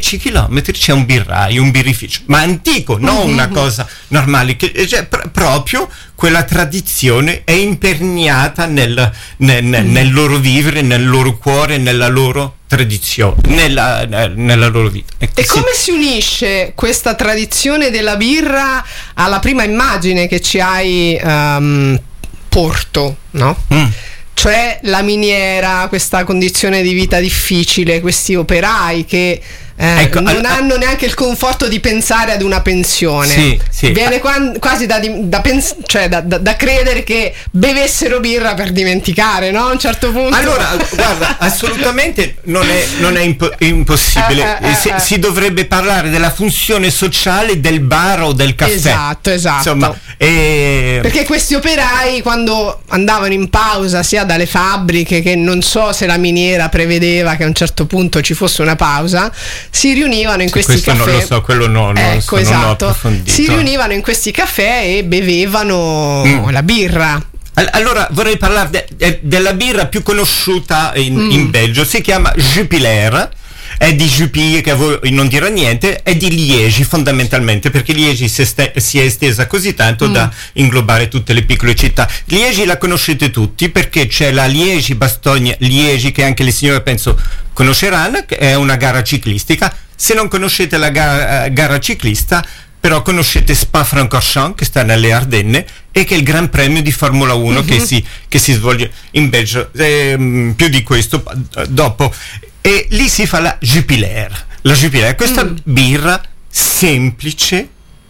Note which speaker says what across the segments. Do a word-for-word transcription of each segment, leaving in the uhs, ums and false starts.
Speaker 1: dieci chilometri c'è un birraio, un birrificio, ma antico, non una cosa normale, che, cioè, pr- proprio quella tradizione è imperniata nel, nel, nel, nel loro vivere, nel loro cuore, nella loro tradizione, nella, nella loro vita.
Speaker 2: Ecco, e come si unisce questa tradizione della birra alla prima immagine che ci hai um, porto, no? Mm. Cioè la miniera, questa condizione di vita difficile, questi operai che eh,
Speaker 1: ecco,
Speaker 2: non
Speaker 1: al,
Speaker 2: hanno neanche il conforto di pensare ad una pensione.
Speaker 1: Sì, sì.
Speaker 2: Viene qua, quasi da, da, pens- cioè da, da, da credere che bevessero birra per dimenticare, no? A un certo punto.
Speaker 1: Allora, guarda, assolutamente non è, non è impo- impossibile.
Speaker 2: Eh, eh,
Speaker 1: si,
Speaker 2: eh.
Speaker 1: si dovrebbe parlare della funzione sociale del bar o del caffè.
Speaker 2: Esatto, esatto.
Speaker 1: Insomma, e...
Speaker 2: perché questi operai, quando andavano in pausa sia dalle fabbriche, che non so se la miniera prevedeva che a un certo punto ci fosse una pausa, si riunivano in questi
Speaker 1: questo
Speaker 2: caffè.
Speaker 1: Non lo so, quello no, non
Speaker 2: ecco,
Speaker 1: so,
Speaker 2: esatto.
Speaker 1: non ho approfondito.
Speaker 2: Si riunivano in questi caffè e bevevano mm. la birra.
Speaker 1: Allora vorrei parlare de- de- della birra più conosciuta in,
Speaker 2: mm.
Speaker 1: in Belgio, si chiama Jupiler, è di Jupiler, che a voi non dirà niente, è di Liegi fondamentalmente, perché Liegi si, este- si è estesa così tanto mm. da inglobare tutte le piccole città. Liegi la conoscete tutti perché c'è la Liegi-Bastogne-Liegi, che anche le signore penso conosceranno, che è una gara ciclistica. Se non conoscete la gara, gara ciclista, però conoscete Spa-Francorchamps, che sta nelle Ardenne, e che è il Gran Premio di Formula uno mm-hmm. che, si, che si svolge in Belgio. Ehm, più di questo dopo. E lì si fa la Jupiler. La Jupiler, questa mm. birra semplice,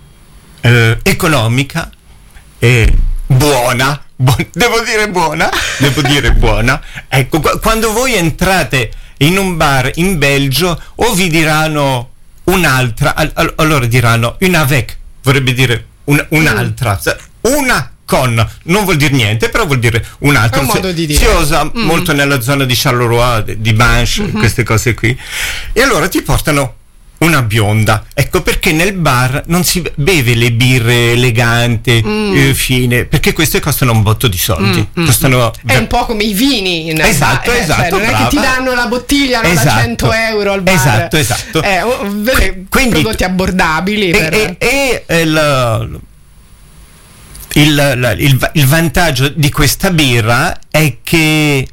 Speaker 1: eh, economica e buona. Bu- devo dire buona? Devo dire buona. Ecco, qu- quando voi entrate in un bar in Belgio, o vi diranno un'altra, all- allora diranno une avec, vorrebbe dire un- un'altra, una con, non vuol dire niente, però vuol dire un'altra.
Speaker 2: È un modo di dire.
Speaker 1: Si usa
Speaker 2: mm.
Speaker 1: molto nella zona di Charleroi, di Banche, mm-hmm. queste cose qui. E allora ti portano una bionda, ecco perché nel bar non si beve le birre eleganti, mm. eh, fine, perché queste costano un botto di soldi.
Speaker 2: Mm.
Speaker 1: Costano
Speaker 2: è da... un po' come i vini in
Speaker 1: esatto,
Speaker 2: eh,
Speaker 1: esatto,
Speaker 2: cioè, non
Speaker 1: brava.
Speaker 2: è che ti danno la bottiglia no,
Speaker 1: esatto.
Speaker 2: da cento euro al bar,
Speaker 1: esatto, esatto.
Speaker 2: Eh, oh, quindi prodotti abbordabili
Speaker 1: e,
Speaker 2: per...
Speaker 1: e, e, e il, il, il, il vantaggio di questa birra è che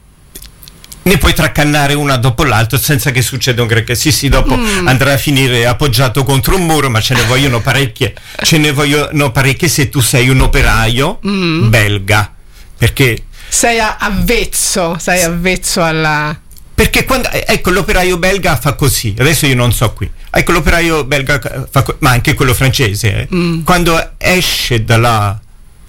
Speaker 1: ne puoi traccannare una dopo l'altra senza che succeda un granché. Sì, sì, dopo mm. andrà a finire appoggiato contro un muro, ma ce ne vogliono parecchie. Ce ne vogliono parecchie se tu sei un operaio mm. belga. Perché
Speaker 2: sei avvezzo, sei avvezzo alla...
Speaker 1: Perché quando, ecco, l'operaio belga fa così, adesso io non so qui, ecco, l'operaio belga fa co- ma anche quello francese, eh, mm. quando esce dalla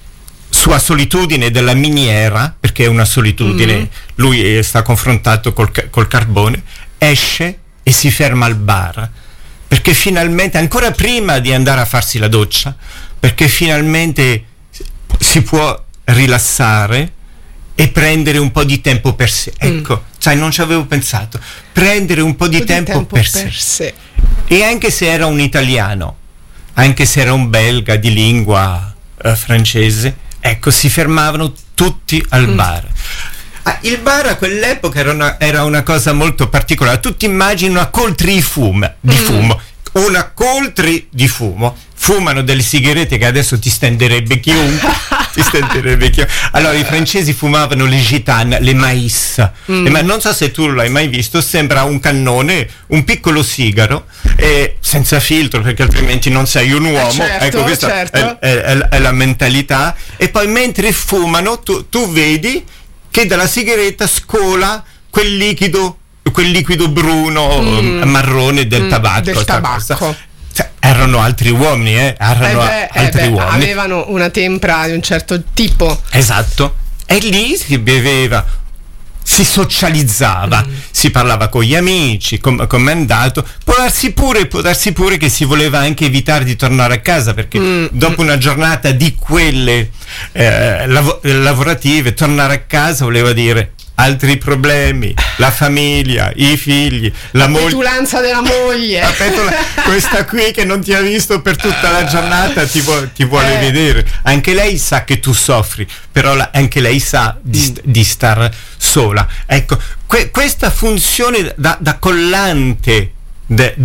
Speaker 1: sua solitudine della miniera, perché è una solitudine, mm. lui sta confrontato col, col carbone, esce e si ferma al bar, perché finalmente, ancora prima di andare a farsi la doccia, perché finalmente si può rilassare e prendere un po' di tempo per sé. Ecco, mm. cioè non ci avevo pensato. Prendere un po' di, tempo, di tempo per, per sé. sé. E anche se era un italiano, anche se era un belga di lingua eh, francese, ecco, si fermavano tutti al mm. bar. Ah, il bar a quell'epoca era una, era una cosa molto particolare. Tu ti immagini una coltre di fumo, di mm. fumo, una coltre di fumo. Fumano delle sigarette che adesso ti stenderebbe chiunque. ti stenderebbe chiunque. Allora i francesi fumavano le gitane, le mais. Mm. Le ma- non so se tu l'hai mai visto, sembra un cannone, un piccolo sigaro, eh, senza filtro, perché altrimenti non sei un uomo.
Speaker 2: Eh certo,
Speaker 1: ecco, questa
Speaker 2: certo.
Speaker 1: è, è, è la mentalità. E poi mentre fumano tu, tu vedi che dalla sigaretta scola quel liquido, quel liquido bruno, mm. marrone del
Speaker 2: mm,
Speaker 1: tabacco.
Speaker 2: Del tabacco.
Speaker 1: Cioè, erano altri uomini, eh? Erano
Speaker 2: eh beh,
Speaker 1: altri
Speaker 2: eh beh,
Speaker 1: uomini.
Speaker 2: Avevano una tempra di un certo tipo.
Speaker 1: Esatto. E lì si beveva, si socializzava, mm. si parlava con gli amici, com- com'è andato. Può darsi pure, può darsi pure che si voleva anche evitare di tornare a casa, perché mm. dopo una giornata di quelle eh, lav- lavorative, tornare a casa voleva dire altri problemi, la famiglia, i figli, la,
Speaker 2: la
Speaker 1: moglie,
Speaker 2: petulanza della moglie,
Speaker 1: la petula- questa qui che non ti ha visto per tutta la giornata ti, vo- ti vuole eh. vedere. Anche lei sa che tu soffri, però la- anche lei sa di, st- di star sola. Ecco, que- questa funzione da, da collante de-